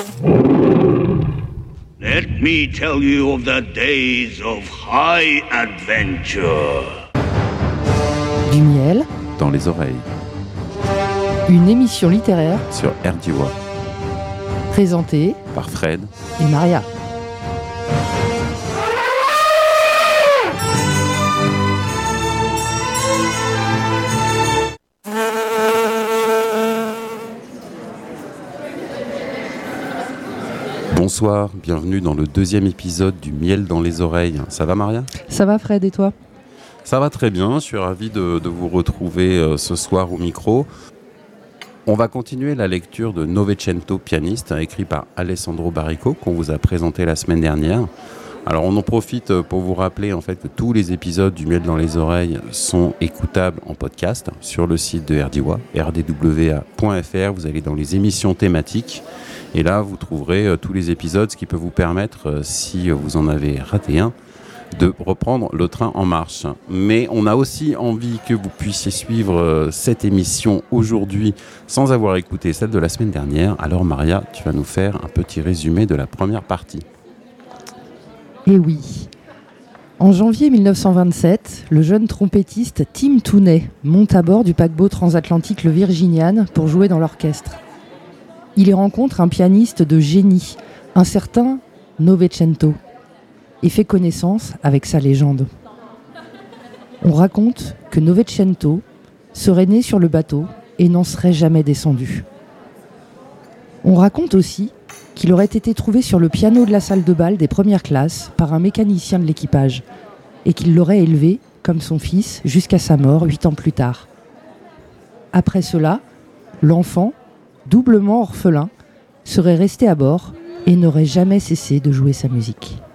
Let me tell you of the days of high adventure. Du miel dans les oreilles. Une émission littéraire sur RDIWA. Présentée par Fred et Maria. Bonsoir, bienvenue dans le deuxième épisode du Miel dans les oreilles. Ça va Maria ? Ça va Fred et toi ? Ça va très bien, je suis ravi de vous retrouver ce soir au micro. On va continuer la lecture de Novecento, pianiste, écrit par Alessandro Baricco, qu'on vous a présenté la semaine dernière. Alors on en profite pour vous rappeler en fait que tous les épisodes du Miel dans les oreilles sont écoutables en podcast sur le site de RDIWA, rdwa.fr. Vous allez dans les émissions thématiques et là vous trouverez tous les épisodes, ce qui peut vous permettre, si vous en avez raté un, de reprendre le train en marche. Mais on a aussi envie que vous puissiez suivre cette émission aujourd'hui sans avoir écouté celle de la semaine dernière. Alors Maria, tu vas nous faire un petit résumé de la première partie. Eh oui. En janvier 1927, le jeune trompettiste Tim Tooney monte à bord du paquebot transatlantique le Virginian pour jouer dans l'orchestre. Il y rencontre un pianiste de génie, un certain Novecento, et fait connaissance avec sa légende. On raconte que Novecento serait né sur le bateau et n'en serait jamais descendu. On raconte aussi qu'il aurait été trouvé sur le piano de la salle de bal des premières classes par un mécanicien de l'équipage et qu'il l'aurait élevé comme son fils jusqu'à sa mort 8 ans plus tard. Après cela, l'enfant, doublement orphelin, serait resté à bord et n'aurait jamais cessé de jouer sa musique.